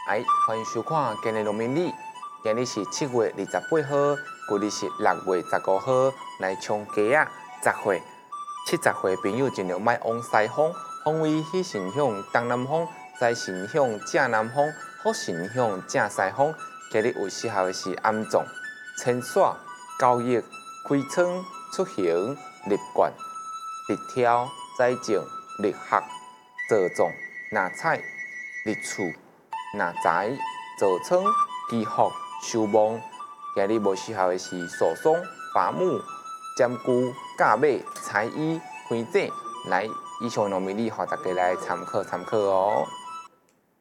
欢迎收看今日农民历。今日是7月28号，旧日是6月15号。来冲鸡啊，10岁、70岁朋友尽量莫往西方，方位喜神向东南方，灾神向正南方，福神向正西方。今日有适合的是安葬、迁徙、交易、开仓、出行、入关、立挑、栽种、立学、造葬、纳采、立厝、纳财、造仓、祈福、收亡。今日无适合的是诉讼、伐木、占据、驾马、裁衣、开井。来，以上农民历，互大家来参考参考哦。